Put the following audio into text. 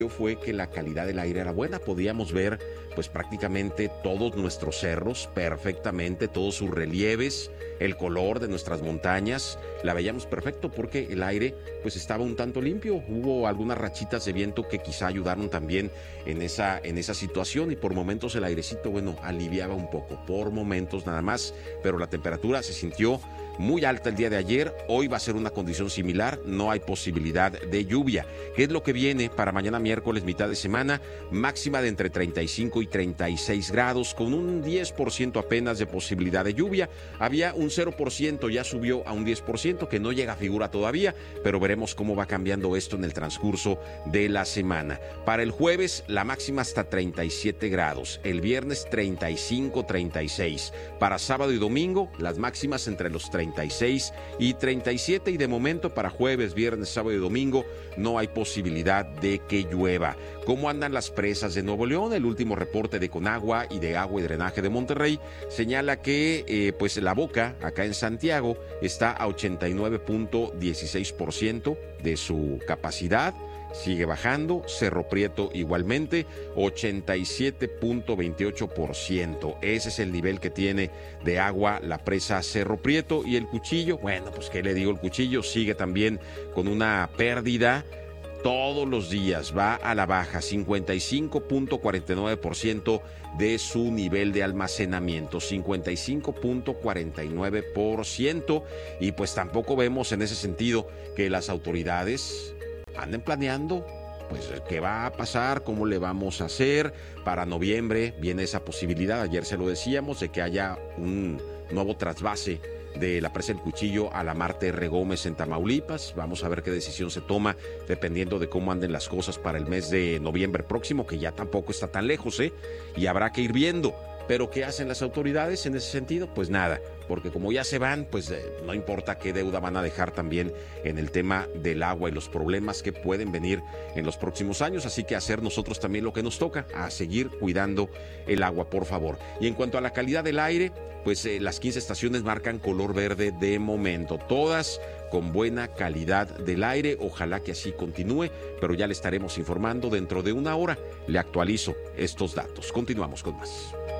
fue que la calidad del aire era buena. Podíamos ver pues prácticamente todos nuestros cerros perfectamente, todos sus relieves, el color de nuestras montañas, la veíamos perfecto porque el aire pues estaba un tanto limpio. Hubo algunas rachitas de viento que quizá ayudaron también en esa situación, y por momentos el airecito, bueno, aliviaba un poco, por momentos nada más, pero la temperatura se sintió muy alta el día de ayer. Hoy va a ser una condición similar, no hay posibilidad de lluvia. ¿Qué es lo que viene para mañana miércoles, mitad de semana? Máxima de entre 35 y 36 grados, con un 10% apenas de posibilidad de lluvia. Había un 0%, ya subió a un 10%, que no llega a figura todavía, pero veremos cómo va cambiando esto en el transcurso de la semana. Para el jueves, la máxima hasta 37 grados. El viernes, 35, 36. Para sábado y domingo, las máximas entre los 36 y 37, y de momento para jueves, viernes, sábado y domingo no hay posibilidad de que llueva. ¿Cómo andan las presas de Nuevo León? El último reporte de Conagua y de Agua y Drenaje de Monterrey señala que pues la Boca, acá en Santiago, está a 89.16% de su capacidad. Sigue bajando. Cerro Prieto igualmente, 87.28%. Ese es el nivel que tiene de agua la presa Cerro Prieto. Y el Cuchillo, bueno, pues qué le digo, el Cuchillo sigue también con una pérdida. Todos los días va a la baja, 55.49% de su nivel de almacenamiento, 55.49%, y pues tampoco vemos en ese sentido que las autoridades anden planeando pues qué va a pasar, cómo le vamos a hacer. Para noviembre viene esa posibilidad, ayer se lo decíamos, de que haya un nuevo trasvase de la presa El Cuchillo a la Marte R. Gómez en Tamaulipas. Vamos a ver qué decisión se toma dependiendo de cómo anden las cosas para el mes de noviembre próximo, que ya tampoco está tan lejos, y habrá que ir viendo. Pero ¿qué hacen las autoridades en ese sentido? Pues nada, porque como ya se van, pues no importa qué deuda van a dejar también en el tema del agua y los problemas que pueden venir en los próximos años. Así que hacer nosotros también lo que nos toca, a seguir cuidando el agua, por favor. Y en cuanto a la calidad del aire, pues las 15 estaciones marcan color verde de momento, todas con buena calidad del aire. Ojalá que así continúe, pero ya le estaremos informando dentro de una hora. Le actualizo estos datos. Continuamos con más.